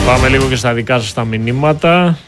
Πάμε λίγο και στα δικά σας τα μηνύματα.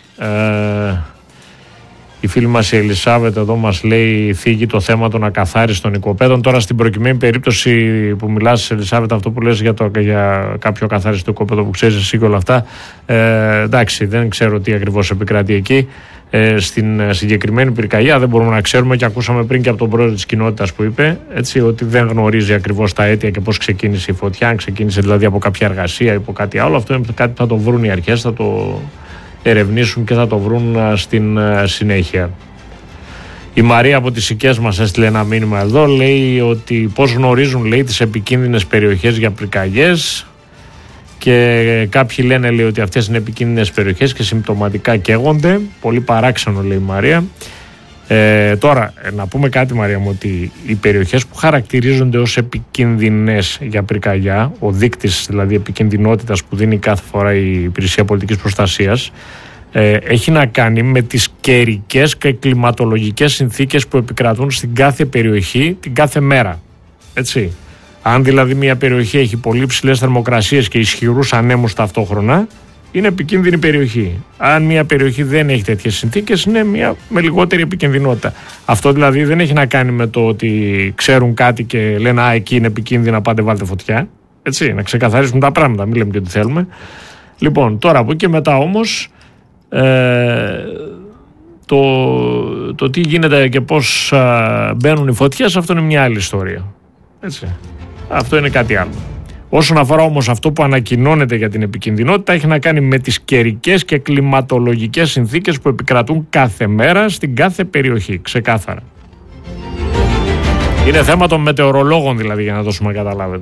Η φίλη μας η Ελισάβετ εδώ μας λέει θίγει το θέμα των ακαθάριστων οικοπαίδων. Τώρα στην προκειμένη περίπτωση που μιλάς, Ελισάβετ, αυτό που λες για κάποιο ακαθάριστο οικοπαίδο που ξέρεις εσύ και όλα αυτά, εντάξει, δεν ξέρω τι ακριβώς επικρατεί εκεί. Στην συγκεκριμένη πυρκαγιά δεν μπορούμε να ξέρουμε, και ακούσαμε πριν και από τον πρόεδρο της κοινότητας που είπε έτσι, ότι δεν γνωρίζει ακριβώς τα αίτια και πώς ξεκίνησε η φωτιά, αν ξεκίνησε δηλαδή από κάποια εργασία ή από κάτι άλλο. Αυτό είναι κάτι που θα το βρουν οι αρχές, θα το ερευνήσουν και θα το βρουν στην συνέχεια. Η Μαρία από τις Σικές μας έστειλε ένα μήνυμα εδώ, λέει ότι πώς γνωρίζουν, λέει, τις επικίνδυνες περιοχές για πυρκαγιές, και κάποιοι λένε, λέει, ότι αυτές είναι επικίνδυνες περιοχές και συμπτωματικά καίγονται. Πολύ παράξενο, λέει η Μαρία. Τώρα να πούμε κάτι, Μαρία μου, ότι οι περιοχές που χαρακτηρίζονται ως επικίνδυνες για πυρκαγιά, ο δείκτης δηλαδή επικινδυνότητας που δίνει κάθε φορά η Υπηρεσία Πολιτικής Προστασίας, έχει να κάνει με τις καιρικές και κλιματολογικές συνθήκες που επικρατούν στην κάθε περιοχή την κάθε μέρα. Έτσι. Αν δηλαδή μια περιοχή έχει πολύ ψηλές θερμοκρασίες και ισχυρούς ανέμους ταυτόχρονα, είναι επικίνδυνη περιοχή. Αν μια περιοχή δεν έχει τέτοιες συνθήκες, είναι μια με λιγότερη επικινδυνότητα. Αυτό δηλαδή δεν έχει να κάνει με το ότι ξέρουν κάτι και λένε «Α, εκεί είναι επικίνδυνα, πάτε βάλτε φωτιά». Έτσι, να ξεκαθαρίσουμε τα πράγματα, μην λέμε και ό,τι θέλουμε. Λοιπόν, τώρα από εκεί και μετά όμως, το τι γίνεται και πώς μπαίνουν οι φωτιές, αυτό είναι μια άλλη ιστορία. Έτσι. Αυτό είναι κάτι άλλο. Όσον αφορά όμως αυτό που ανακοινώνεται για την επικινδυνότητα, έχει να κάνει με τις καιρικές και κλιματολογικές συνθήκες που επικρατούν κάθε μέρα στην κάθε περιοχή, ξεκάθαρα. Είναι θέμα των μετεωρολόγων δηλαδή, για να δώσουμε να καταλάβετε.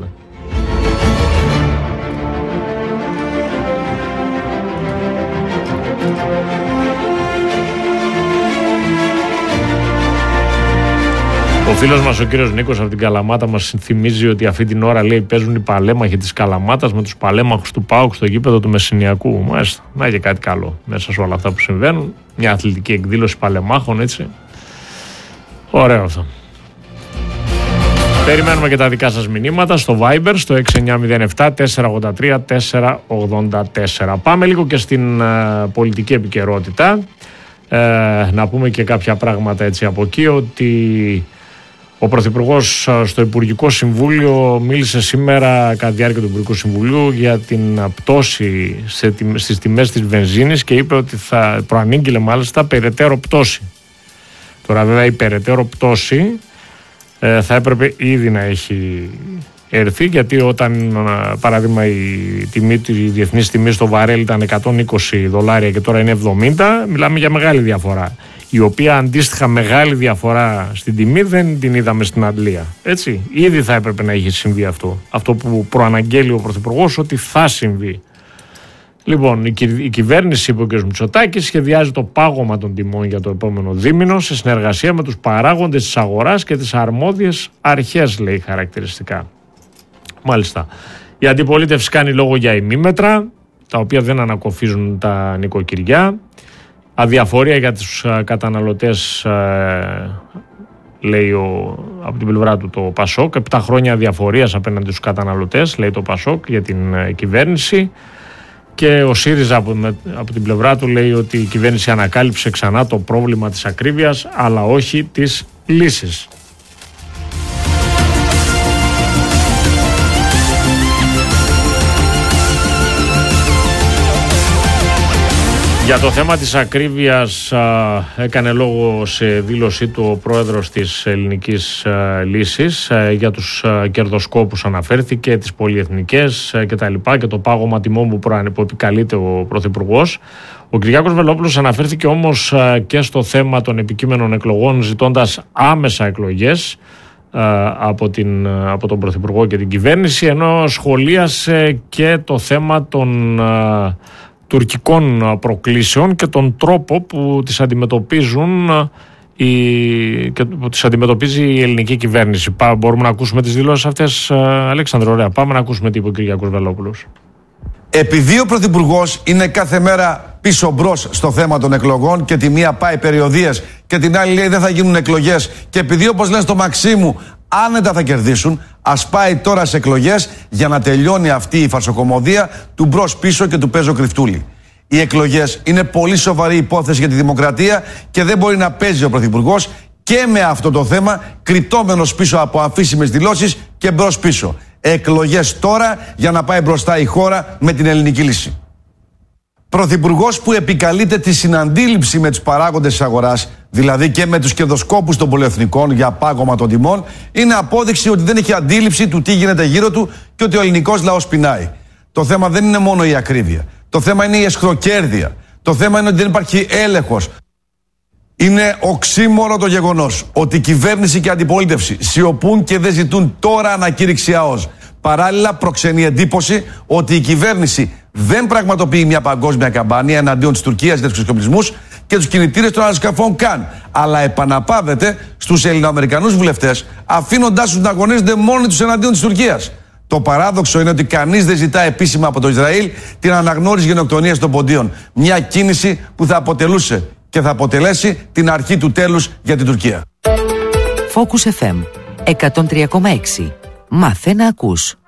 Ο φίλος μας ο κύριος Νίκος από την Καλαμάτα μας θυμίζει ότι αυτή την ώρα, λέει, παίζουν οι παλέμαχοι της Καλαμάτας με τους παλέμαχους του ΠΑΟΚ στο γήπεδο του Μεσσηνιακού. Μάλιστα, να και κάτι καλό μέσα σε όλα αυτά που συμβαίνουν. Μια αθλητική εκδήλωση παλεμάχων, έτσι. Ωραίο αυτό. Περιμένουμε και τα δικά σας μηνύματα στο Viber, στο 6907 483 484. Πάμε λίγο και στην πολιτική επικαιρότητα. Να πούμε και κάποια πράγματα έτσι από εκεί, ότι ο Πρωθυπουργός στο Υπουργικό Συμβούλιο μίλησε σήμερα κατά τη διάρκεια του Υπουργικού Συμβουλίου για την πτώση στις τιμές της βενζίνης και είπε ότι θα προανήγγειλε μάλιστα περαιτέρω πτώση. Τώρα βέβαια η περαιτέρω πτώση θα έπρεπε ήδη να έχει έρθει, γιατί όταν παράδειγμα η διεθνής τιμή στο βαρέλ ήταν $120 και τώρα είναι 70, μιλάμε για μεγάλη διαφορά, η οποία αντίστοιχα μεγάλη διαφορά στην τιμή δεν την είδαμε στην Αντλία. Έτσι, ήδη θα έπρεπε να είχε συμβεί αυτό που προαναγγέλει ο Πρωθυπουργός ότι θα συμβεί. Λοιπόν, η κυβέρνηση, είπε ο κ. Μητσοτάκης, σχεδιάζει το πάγωμα των τιμών για το επόμενο δίμηνο σε συνεργασία με τους παράγοντες της αγοράς και τις αρμόδιες αρχές, λέει χαρακτηριστικά. Μάλιστα. Η αντιπολίτευση κάνει λόγο για ημίμετρα, τα οποία δεν ανακοφίζουν τα νοικοκυριά. Αδιαφορία για τους καταναλωτές, λέει από την πλευρά του το Πασόκ. 7 χρόνια αδιαφορίας απέναντι στους καταναλωτές, λέει το Πασόκ, για την κυβέρνηση. Και ο ΣΥΡΙΖΑ από την πλευρά του λέει ότι η κυβέρνηση ανακάλυψε ξανά το πρόβλημα της ακρίβειας, αλλά όχι της λύσης. Για το θέμα της ακρίβειας έκανε λόγο σε δήλωσή του ο πρόεδρος της Ελληνικής Λύσης, για τους κερδοσκόπους αναφέρθηκε, τις πολυεθνικές κτλ. Και το πάγωμα τιμών που επικαλείται ο Πρωθυπουργός. Ο Κυριάκος Βελόπουλος αναφέρθηκε όμως και στο θέμα των επικείμενων εκλογών, ζητώντας άμεσα εκλογές από τον Πρωθυπουργό και την κυβέρνηση, ενώ σχολίασε και το θέμα των τουρκικών προκλήσεων και τον τρόπο που τις αντιμετωπίζει η ελληνική κυβέρνηση. Μπορούμε να ακούσουμε τις δηλώσεις αυτές, Αλέξανδρο? Ωραία, πάμε να ακούσουμε τι είπε ο Κυριάκος Βελόπουλος. Επειδή ο Πρωθυπουργός είναι κάθε μέρα πίσω μπρος στο θέμα των εκλογών και τη μία πάει περιοδίες και την άλλη λέει δεν θα γίνουν εκλογές, και επειδή όπως λένε στο Μαξίμου άνετα θα κερδίσουν, Ας πάει τώρα σε εκλογές για να τελειώνει αυτή η φαρσοκομωδία του μπρος πίσω και του παίζω κρυφτούλη. Οι εκλογές είναι πολύ σοβαρή υπόθεση για τη δημοκρατία και δεν μπορεί να παίζει ο Πρωθυπουργός και με αυτό το θέμα, κρυπτόμενος πίσω από αφήσιμες δηλώσεις και μπρος πίσω. Εκλογές τώρα για να πάει μπροστά η χώρα με την ελληνική λύση. Πρωθυπουργός που επικαλείται τη συναντήληψη με τους παράγοντες της αγοράς, δηλαδή και με τους κερδοσκόπους των πολυεθνικών για πάγωμα των τιμών, είναι απόδειξη ότι δεν έχει αντίληψη του τι γίνεται γύρω του και ότι ο ελληνικός λαός πεινάει. Το θέμα δεν είναι μόνο η ακρίβεια. Το θέμα είναι η αισχροκέρδεια. Το θέμα είναι ότι δεν υπάρχει έλεγχος. Είναι οξύμορο το γεγονός ότι κυβέρνηση και αντιπολίτευση σιωπούν και δεν ζητούν τώρα ανακήρυξη ΑΟΣ. Παράλληλα, προξενεί εντύπωση ότι η κυβέρνηση δεν πραγματοποιεί μια παγκόσμια καμπάνια εναντίον της Τουρκίας για τους εξοπλισμούς και τους κινητήρες των αεροσκαφών καν. Αλλά επαναπάβεται στους ελληνοαμερικανούς βουλευτές, αφήνοντάς τους να αγωνίζονται μόνοι τους εναντίον της Τουρκίας. Το παράδοξο είναι ότι κανείς δεν ζητά επίσημα από το Ισραήλ την αναγνώριση γενοκτονίας των ποντίων. Μια κίνηση που θα αποτελούσε και θα αποτελέσει την αρχή του τέλους για την Τουρκία. Focus FM 103,6. Μάθε να ακούς.